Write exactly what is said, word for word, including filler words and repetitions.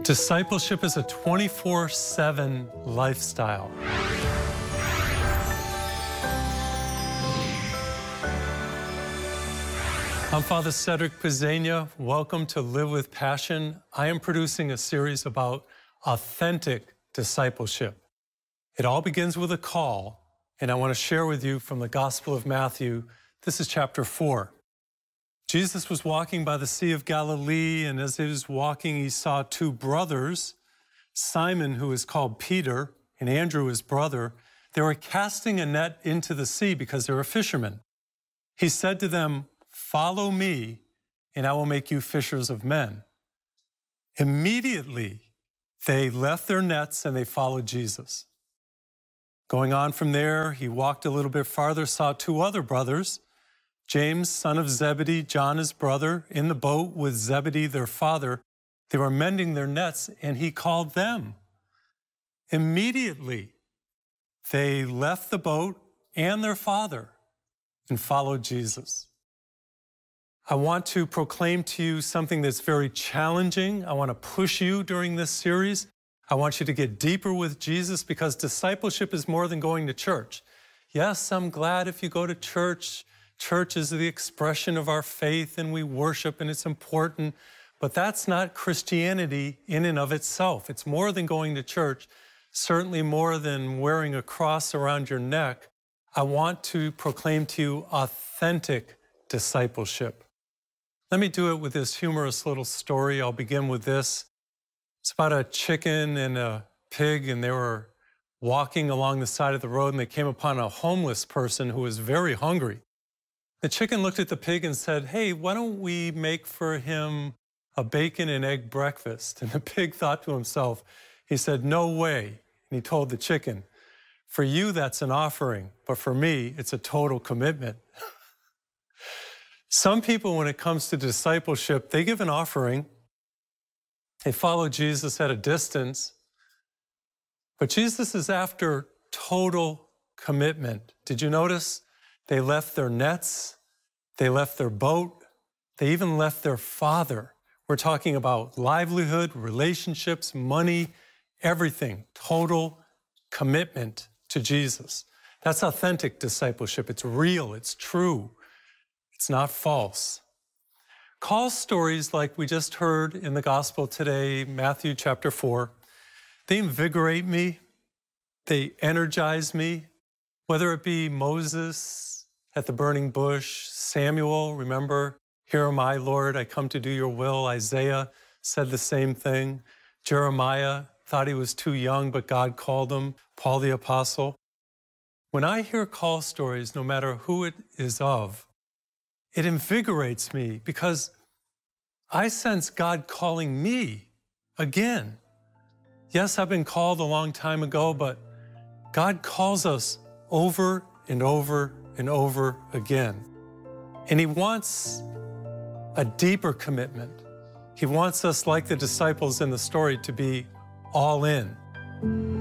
Discipleship is a twenty-four seven lifestyle. I'm Father Cedric Pizzania. Welcome to Live with Passion. I am producing a series about authentic discipleship. It all begins with a call, and I want to share with you from the Gospel of Matthew. This is chapter four. Jesus was walking by the Sea of Galilee, and as he was walking, he saw two brothers, Simon, who is called Peter, and Andrew, his brother. They were casting a net into the sea because they were fishermen. He said to them, "Follow me, and I will make you fishers of men." Immediately, they left their nets and they followed Jesus. Going on from there, he walked a little bit farther, saw two other brothers, James, son of Zebedee, John, his brother, in the boat with Zebedee, their father. They were mending their nets, and he called them. Immediately, they left the boat and their father and followed Jesus. I want to proclaim to you something that's very challenging. I want to push you during this series. I want you to get deeper with Jesus, because discipleship is more than going to church. Yes, I'm glad if you go to church. Church is the expression of our faith, and we worship, and it's important. But that's not Christianity in and of itself. It's more than going to church, certainly more than wearing a cross around your neck. I want to proclaim to you authentic discipleship. Let me do it with this humorous little story. I'll begin with this. It's about a chicken and a pig, and they were walking along the side of the road, and they came upon a homeless person who was very hungry. The chicken looked at the pig and said, "Hey, why don't we make for him a bacon and egg breakfast?" And the pig thought to himself, he said, "No way." And he told the chicken, "For you, that's an offering, but for me, it's a total commitment." Some people, when it comes to discipleship, they give an offering. They follow Jesus at a distance. But Jesus is after total commitment. Did you notice? They left their nets. They left their boat. They even left their father. We're talking about livelihood, relationships, money, everything. Total commitment to Jesus. That's authentic discipleship. It's real. It's true. It's not false. Call stories like we just heard in the gospel today, Matthew chapter four, they invigorate me. They energize me. Whether it be Moses at the burning bush, Samuel, remember, "Here am I, Lord, I come to do your will." Isaiah said the same thing. Jeremiah thought he was too young, but God called him. Paul the apostle. When I hear call stories, no matter who it is of, it invigorates me, because I sense God calling me again. Yes, I've been called a long time ago, but God calls us over and over and over again. And he wants a deeper commitment. He wants us, like the disciples in the story, to be all in.